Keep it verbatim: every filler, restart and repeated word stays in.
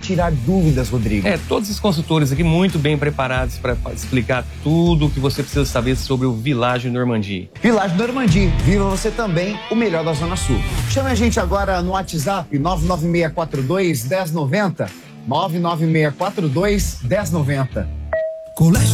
tirar dúvidas, Rodrigo. É, todos os consultores aqui muito bem preparados para explicar tudo o que você precisa saber sobre o Village Normandie. Village Normandie, viva você também o melhor da Zona Sul. Chame a gente agora no WhatsApp nove nove seis quatro dois, um zero nove zero, nove nove seis quatro dois, um zero nove zero. Colégio